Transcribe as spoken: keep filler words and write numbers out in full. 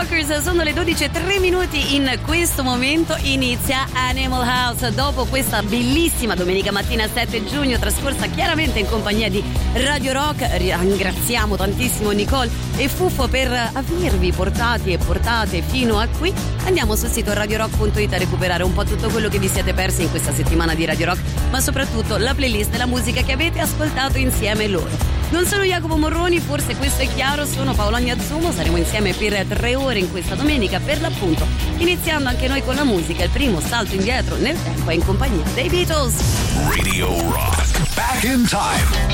Rockers, sono le dodici e tre minuti. In questo momento inizia Animal House. Dopo questa bellissima domenica mattina sette giugno trascorsa chiaramente in compagnia di Radio Rock, ringraziamo tantissimo Nicole e Fuffo per avervi portati e portate fino a qui. Andiamo sul sito radio rock punto it a recuperare un po' tutto quello che vi siete persi in questa settimana di Radio Rock, ma soprattutto la playlist e la musica che avete ascoltato insieme loro. Non sono Jacopo Morroni, forse questo è chiaro, sono Paola Agnazzumo, saremo insieme per tre ore in questa domenica per l'appunto, iniziando anche noi con la musica, il primo salto indietro nel tempo è in compagnia dei Beatles. Radio Rock, back in time.